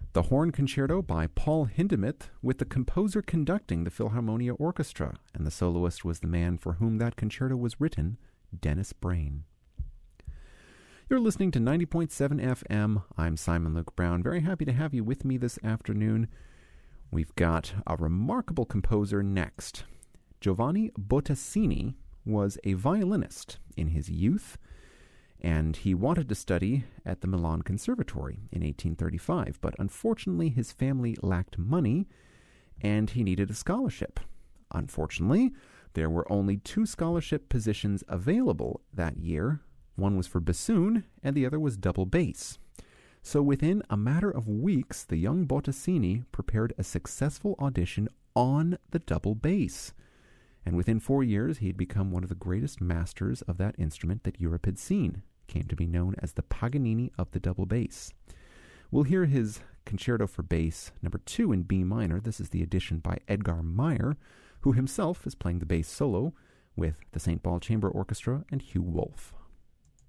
The Horn Concerto by Paul Hindemith, with the composer conducting the Philharmonia Orchestra, and the soloist was the man for whom that concerto was written, Dennis Brain. You're listening to 90.7 FM. I'm Simon Luke Brown. Very happy to have you with me this afternoon. We've got a remarkable composer next. Giovanni Bottesini was a violinist in his youth, and he wanted to study at the Milan Conservatory in 1835, but unfortunately his family lacked money, and he needed a scholarship. Unfortunately, there were only 2 scholarship positions available that year. One was for bassoon, and the other was double bass. So within a matter of weeks, the young Bottesini prepared a successful audition on the double bass. And within 4 years, he had become one of the greatest masters of that instrument that Europe had seen. Came to be known as the Paganini of the double bass. We'll hear his Concerto for Bass, number 2 in B minor. This is the edition by Edgar Meyer, who himself is playing the bass solo with the St. Paul Chamber Orchestra and Hugh Wolf.